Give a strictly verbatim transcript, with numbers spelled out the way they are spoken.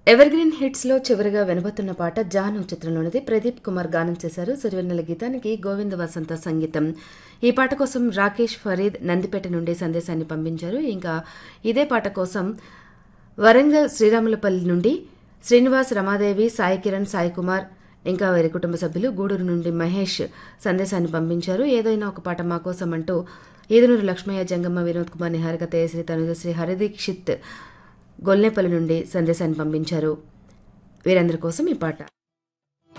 Evergreen hits లో చివరిగా వినబోతున్న పాట జాను చిత్రంలోనిది. ప్రదీప్ కుమార్ గానం చేశారు. సిరివెన్నెల గీతానికి గోవింద వసంత సంగీతం. ఈ పాట కోసం రాకేష్ ఫరీద్ నందిపేట నుండి సందేశాన్ని పంపించారు. ఇంకా ఇదే పాట కోసం వరంగల్ శ్రీరాములపల్లి నుండి శ్రీనివాస్, రమాదేవి, సాయి కిరణ్, సాయి కుమార్ ఇంకా వారి కుటుంబ సభ్యులు గూడూరు నుండి మహేష్ సందేశాన్ని పంపించారు. ఏదైనా ఒక పాట మా కోసం అంటూ ఈదునూరు లక్ష్మయ్య, జంగమ్మ, వినోద్ కుమార్, నిహారిక, తేజశ్రీ, తనుజశ్రీ, హరిదీక్షిత్ గొల్నేపల్లి నుండి సందేశాన్ని పంపించారు. వీరందరి కోసం ఈ పాట.